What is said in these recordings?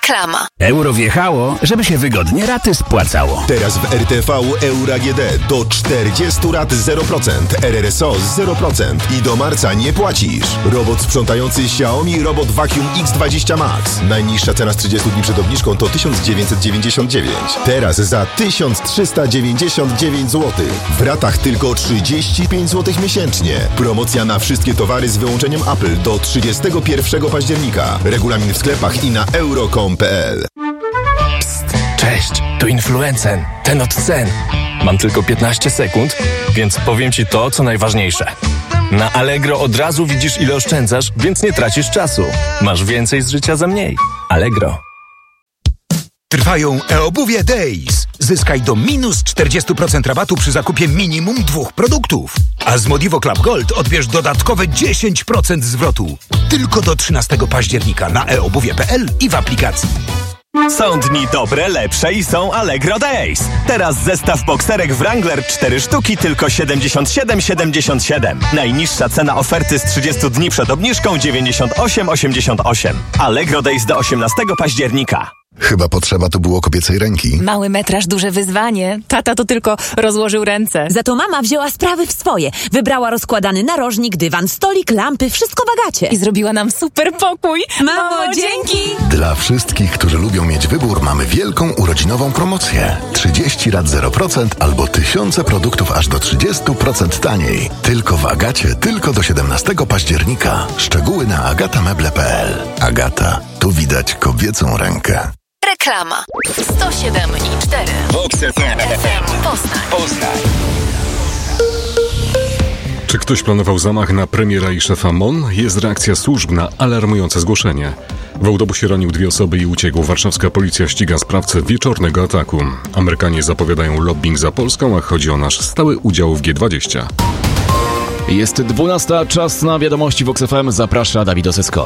Reklama. Euro wjechało, żeby się wygodnie raty spłacało. Teraz w RTV Euro AGD do 40 rat 0%, RRSO 0% i do marca nie płacisz. Robot sprzątający Xiaomi Robot Vacuum X20 Max. Najniższa cena z 30 dni przed obniżką to 1999. Teraz za 1399 zł. W ratach tylko 35 zł miesięcznie. Promocja na wszystkie towary z wyłączeniem Apple do 31 października. Regulamin w sklepach i na euro.com.pl. Psst, cześć, tu Influencen, ten od cen. Mam tylko 15 sekund, więc powiem Ci to, co najważniejsze. Na Allegro od razu widzisz, ile oszczędzasz, więc nie tracisz czasu. Masz więcej z życia za mniej. Allegro. Trwają e-obuwie Days. Zyskaj do minus 40% rabatu przy zakupie minimum 2 produktów. A z Modivo Club Gold odbierz dodatkowe 10% zwrotu. Tylko do 13 października na eobuwie.pl i w aplikacji. Są dni dobre, lepsze i są Allegro Days. Teraz zestaw bokserek Wrangler 4 sztuki tylko 77,77. Najniższa cena oferty z 30 dni przed obniżką 98,88. Allegro Days do 18 października. Chyba potrzeba tu było kobiecej ręki. Mały metraż, duże wyzwanie. Tata to tylko rozłożył ręce. Za to mama wzięła sprawy w swoje. Wybrała rozkładany narożnik, dywan, stolik, lampy, wszystko w Agacie. I zrobiła nam super pokój. Mamo, dzięki! Dla wszystkich, którzy lubią mieć wybór, mamy wielką urodzinową promocję. 30 rat 0% albo tysiące produktów aż do 30% taniej. Tylko w Agacie, tylko do 17 października. Szczegóły na agatameble.pl. Agata, tu widać kobiecą rękę. Reklama. 107,4 Vox FM. Poznań. Czy ktoś planował zamach na premiera i szefa MON? Jest reakcja służb na alarmujące zgłoszenie. W autobusie ranił 2 osoby i uciekł. Warszawska policja ściga sprawcę wieczornego ataku. Amerykanie zapowiadają lobbying za Polską, a chodzi o nasz stały udział w G20. Jest 12, czas na wiadomości Vox FM. Zaprasza Dawid Osesko.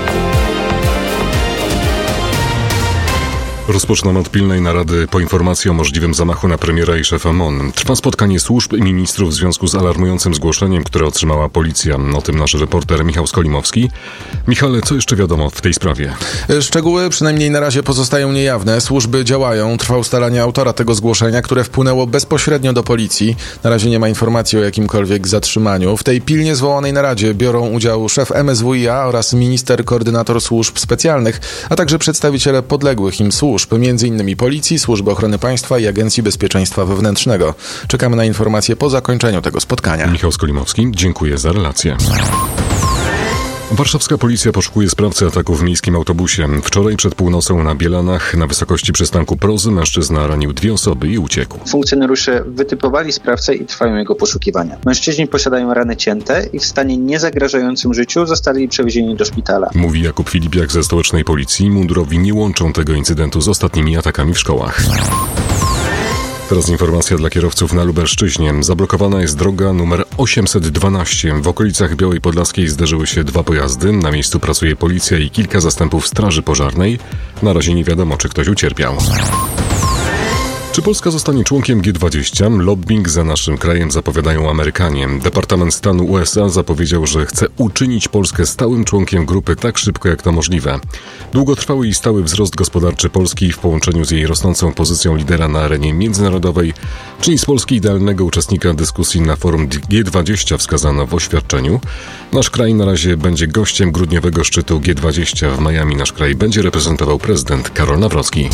Rozpoczynam od pilnej narady po informacji o możliwym zamachu na premiera i szefa MON. Trwa spotkanie służb i ministrów w związku z alarmującym zgłoszeniem, które otrzymała policja. O tym nasz reporter Michał Skolimowski. Michale, co jeszcze wiadomo w tej sprawie? Szczegóły przynajmniej na razie pozostają niejawne. Służby działają. Trwa ustalanie autora tego zgłoszenia, które wpłynęło bezpośrednio do policji. Na razie nie ma informacji o jakimkolwiek zatrzymaniu. W tej pilnie zwołanej naradzie biorą udział szef MSWiA oraz minister koordynator służb specjalnych, a także przedstawiciele podległych im służb, m.in. Policji, Służby Ochrony Państwa i Agencji Bezpieczeństwa Wewnętrznego. Czekamy na informacje po zakończeniu tego spotkania. Michał Skolimowski, dziękuję za relację. Warszawska policja poszukuje sprawcy ataku w miejskim autobusie. Wczoraj przed północą na Bielanach, na wysokości przystanku Prozy, mężczyzna ranił 2 osoby i uciekł. Funkcjonariusze wytypowali sprawcę i trwają jego poszukiwania. Mężczyźni posiadają rany cięte i w stanie niezagrażającym życiu zostali przewiezieni do szpitala. Mówi Jakub Filipiak ze stołecznej policji. Mundurowi nie łączą tego incydentu z ostatnimi atakami w szkołach. Teraz informacja dla kierowców na Lubelszczyźnie. Zablokowana jest droga numer 812. W okolicach Białej Podlaskiej zderzyły się 2 pojazdy. Na miejscu pracuje policja i kilka zastępów straży pożarnej. Na razie nie wiadomo, czy ktoś ucierpiał. Czy Polska zostanie członkiem G20? Lobbying za naszym krajem zapowiadają Amerykanie. Departament Stanu USA zapowiedział, że chce uczynić Polskę stałym członkiem grupy tak szybko, jak to możliwe. Długotrwały i stały wzrost gospodarczy Polski w połączeniu z jej rosnącą pozycją lidera na arenie międzynarodowej czyni z Polski idealnego uczestnika dyskusji na forum G20, wskazano w oświadczeniu. Nasz kraj na razie będzie gościem grudniowego szczytu G20 w Miami. Nasz kraj będzie reprezentował prezydent Karol Nawrocki.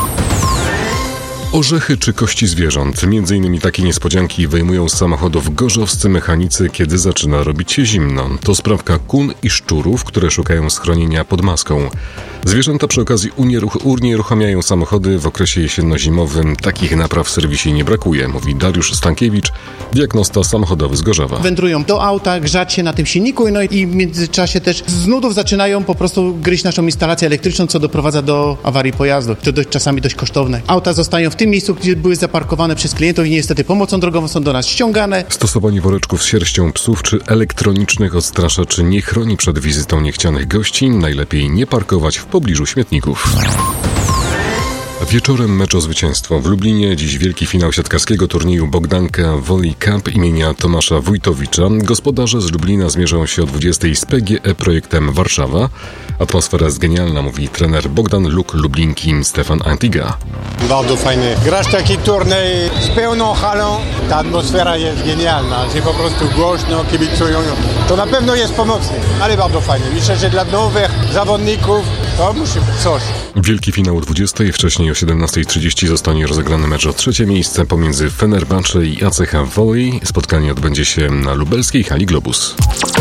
Orzechy czy kości zwierząt. Między innymi takie niespodzianki wyjmują z samochodów gorzowscy mechanicy, kiedy zaczyna robić się zimno. To sprawka kun i szczurów, które szukają schronienia pod maską. Zwierzęta przy okazji unieruchamiają samochody w okresie jesienno-zimowym. Takich napraw w serwisie nie brakuje, mówi Dariusz Stankiewicz, diagnosta samochodowy z Gorzowa. Wędrują do auta, grzać się na tym silniku, no i w międzyczasie też z nudów zaczynają po prostu gryźć naszą instalację elektryczną, co doprowadza do awarii pojazdu. To czasami dość kosztowne. Auta zostają w tym miejscu, gdzie były zaparkowane przez klientów i niestety pomocą drogową są do nas ściągane. Stosowanie woreczków z sierścią psów czy elektronicznych odstraszaczy nie chroni przed wizytą niechcianych gości. Najlepiej nie parkować w pobliżu śmietników. Wieczorem mecz o zwycięstwo. W Lublinie dziś wielki finał siatkarskiego turnieju Bogdanka Volley Cup imienia Tomasza Wójtowicza. Gospodarze z Lublina zmierzą się o 20:00 z PGE Projektem Warszawa. Atmosfera jest genialna, mówi trener Bogdan Luk-Lublinki Stefan Antiga. Bardzo fajny. Grasz taki turniej z pełną halą, ta atmosfera jest genialna, że po prostu głośno, kibicują. To na pewno jest pomocne, ale bardzo fajnie. Myślę, że dla nowych zawodników to musi być coś. Wielki finał o 20, wcześniej o 17:30 zostanie rozegrany mecz o trzecie miejsce pomiędzy Fenerbahce i ACH Volley. Spotkanie odbędzie się na lubelskiej hali Globus.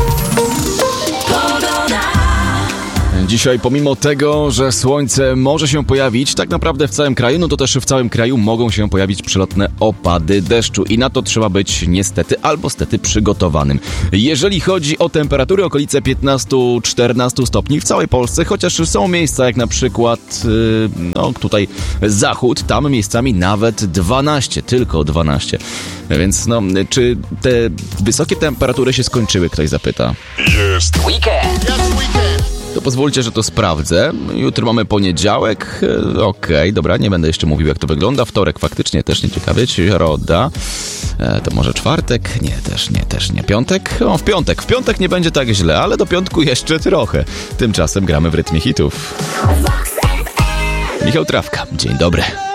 Dzisiaj pomimo tego, że słońce może się pojawić tak naprawdę w całym kraju, no to też w całym kraju mogą się pojawić przelotne opady deszczu i na to trzeba być niestety albo stety przygotowanym. Jeżeli chodzi o temperatury, okolice 15-14 stopni w całej Polsce, chociaż są miejsca jak na przykład tutaj zachód, tam miejscami nawet 12, tylko 12. Więc czy te wysokie temperatury się skończyły, ktoś zapyta. Jest weekend. To pozwólcie, że to sprawdzę. Jutro mamy poniedziałek. Okej, dobra, nie będę jeszcze mówił, jak to wygląda. Wtorek faktycznie też nie ciekawie. Środa. To może czwartek? Nie, też nie. Piątek? W piątek nie będzie tak źle, ale do piątku jeszcze trochę. Tymczasem gramy w rytmie hitów. Michał Trawka, dzień dobry.